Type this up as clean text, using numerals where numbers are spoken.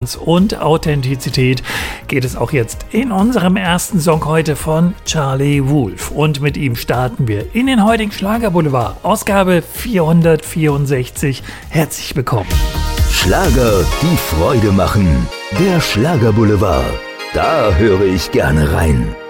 Eleganz und Authentizität geht es auch jetzt in unserem ersten Song heute von Charlie Wulff. Und mit ihm starten wir in den heutigen Schlagerboulevard, Ausgabe 464. Herzlich willkommen. Schlager, die Freude machen. Der Schlagerboulevard. Da höre ich gerne rein.